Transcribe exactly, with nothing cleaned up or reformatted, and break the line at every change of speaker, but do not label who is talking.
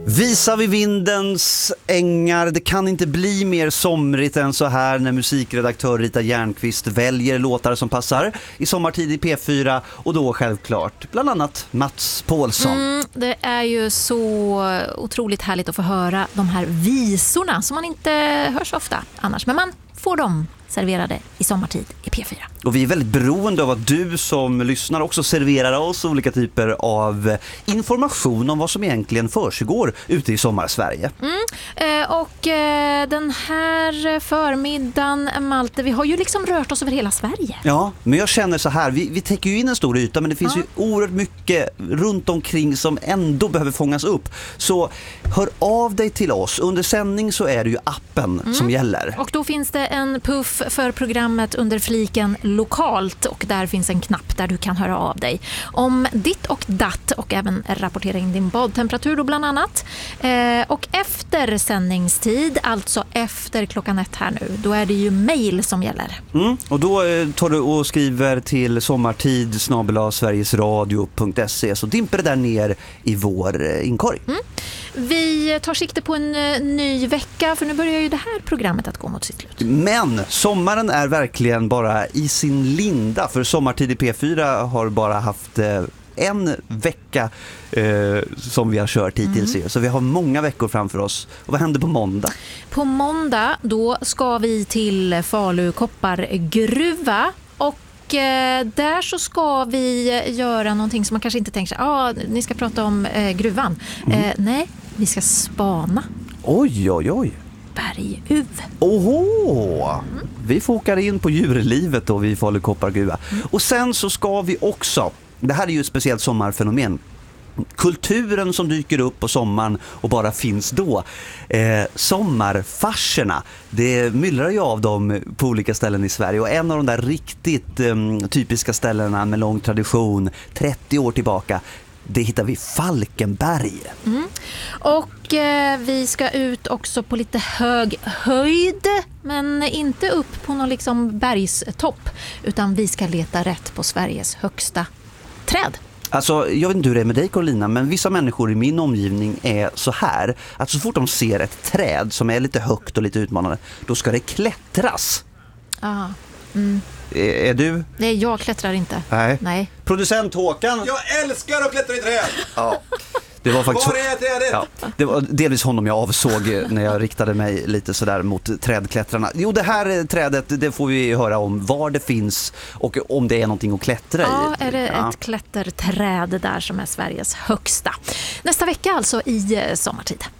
Visa vid vindens ängar. Det kan inte bli mer somrigt än så här när musikredaktör Rita Järnqvist väljer låtar som passar i sommartid i P fyra, och då självklart bland annat Mats Paulsson.
Mm, det är ju så otroligt härligt att få höra de här visorna som man inte hör så ofta annars, men man får dem serverade i sommartid i P fyra.
Och vi är väldigt beroende av att du som lyssnar också serverar oss olika typer av information om vad som egentligen försiggår ute i sommarsverige.
Mm. Eh, och eh, den här förmiddagen, Malte, vi har ju liksom rört oss över hela Sverige.
Ja, men jag känner så här, vi, vi täcker ju in en stor yta, men det finns ja. ju oerhört mycket runt omkring som ändå behöver fångas upp. Så hör av dig till oss. Under sändning så är det ju appen mm. som gäller.
Och då finns det en puff för programmet under fliken lokalt, och där finns en knapp där du kan höra av dig om ditt och datt, och även rapportera in din badtemperatur då bland annat. Eh, och efter sändningstid, alltså efter klockan ett här nu, då är det ju mejl som gäller.
Mm, och då eh, tar du och skriver till sommartid snabel-a sverigesradio punkt se, så dimper det där ner i vår eh, inkorg. Mm.
Vi tar sikte på en uh, ny vecka, för nu börjar ju det här programmet att gå mot sitt slut.
Men sommaren är verkligen bara i sin linda, för sommartid i P fyra har bara haft uh, en vecka uh, som vi har kört hittills. Mm. Så vi har många veckor framför oss. Och vad händer på måndag?
På måndag då ska vi till Falu koppargruva, och där så ska vi göra någonting som man kanske inte tänker sig. Ja, ah, ni ska prata om eh, gruvan. Mm. Eh, nej, vi ska spana.
Oj, oj, oj.
Berguv.
Oho! Mm. Vi fokar in på djurlivet då vid Falu koppargruva. Mm. Och sen så ska vi också, det här är ju ett speciellt sommarfenomen, kulturen som dyker upp på sommaren och bara finns då. Eh, sommarfarserna, det myllrar ju av dem på olika ställen i Sverige, och en av de där riktigt eh, typiska ställena med lång tradition, trettio år tillbaka, det hittar vi Falkenberg. Mm.
Och eh, vi ska ut också på lite hög höjd, men inte upp på någon liksom bergstopp, utan vi ska leta rätt på Sveriges högsta träd.
Alltså, jag vet inte hur det är med dig, Carolina, men vissa människor i min omgivning är så här, att så fort de ser ett träd som är lite högt och lite utmanande, då ska det klättras.
Ja. Mm.
Är, är du?
Nej, jag klättrar inte.
Nej.
Nej.
Producent Håkan.
Jag älskar att klättra i träd.
Ja. Det var faktiskt
Var är trädet?
Ja, det var delvis honom jag avsåg när jag riktade mig lite sådär mot trädklättrarna. Jo, det här trädet, det får vi höra om var det finns och om det är någonting att klättra
ja,
i.
Är det ja. ett klätterträd där som är Sveriges högsta. Nästa vecka alltså i sommartid.